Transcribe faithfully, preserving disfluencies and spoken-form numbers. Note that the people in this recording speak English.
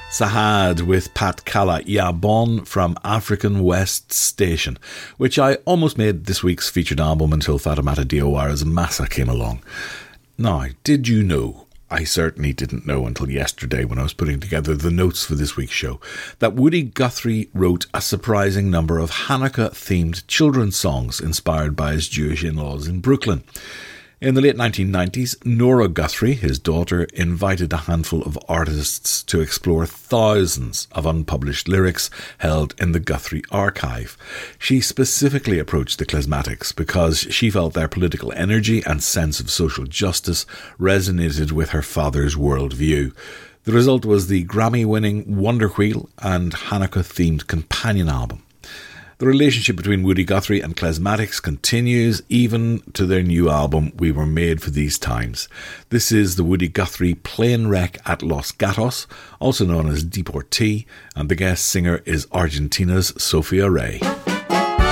Sahad with Pat Kala Ya Bon from African West Station, which I almost made this week's featured album until Fatoumata Diawara's Massa came along. Now, did you know, I certainly didn't know until yesterday when I was putting together the notes for this week's show, that Woody Guthrie wrote a surprising number of Hanukkah-themed children's songs inspired by his Jewish in-laws in Brooklyn. In the late nineteen nineties, Nora Guthrie, his daughter, invited a handful of artists to explore thousands of unpublished lyrics held in the Guthrie archive. She specifically approached the Klezmatics because she felt their political energy and sense of social justice resonated with her father's worldview. The result was the Grammy-winning Wonder Wheel and Hanukkah-themed companion album. The relationship between Woody Guthrie and Klezmatics continues even to their new album, We Were Made for These Times. This is the Woody Guthrie Plane Wreck at Los Gatos, also known as Deportee, and the guest singer is Argentina's Sofia Rey.